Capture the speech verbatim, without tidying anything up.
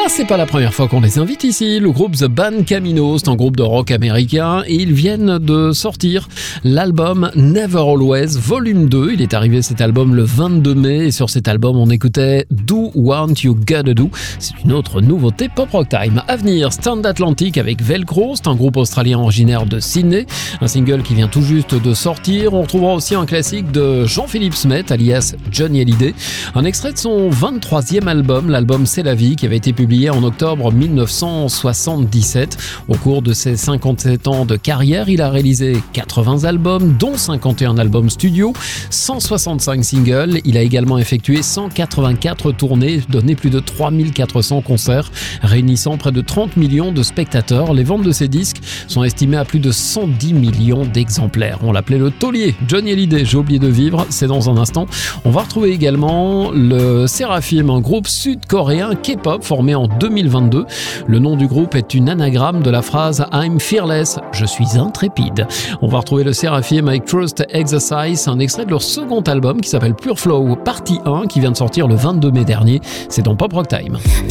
c'est pas la première fois qu'on les invite ici. Le groupe The Band Camino, c'est un groupe de rock américain et ils viennent de sortir l'album Never Always Volume deux. Il est arrivé cet album le vingt-deux mai et sur cet album on écoutait Do What You Gotta Do. C'est une autre nouveauté Pop Rock Time. À venir, Stand Atlantic avec Velcro, c'est un groupe australien originaire de Sydney. Un single qui vient tout juste de sortir. On retrouvera aussi un classique de Jean-Philippe Smet, alias Johnny Hallyday. Un extrait de son vingt-troisième album, l'album C'est la vie, qui avait été publié en octobre dix-neuf cent soixante-dix-sept. Au cours de ses cinquante-sept ans de carrière, il a réalisé quatre-vingts albums, dont cinquante et un albums studio, cent soixante-cinq singles. Il a également effectué cent quatre-vingt-quatre tournées, donné plus de trois mille quatre cents concerts, réunissant près de trente millions de spectateurs. Les ventes de ses disques sont estimées à plus de cent dix millions d'exemplaires. On l'appelait le taulier. Johnny Hallyday, J'ai oublié de vivre, c'est dans un instant. On va retrouver également le Seraphim, un groupe sud-coréen K-pop formé en deux mille vingt-deux. Le nom du groupe est une anagramme de la phrase I'm fearless, je suis intrépide. On va retrouver le Seraphim avec Trust Exercise, un extrait de leur second album qui s'appelle Pure Flow, partie un, qui vient de sortir le vingt-deux mai dernier. C'est dans Pop Rock Time.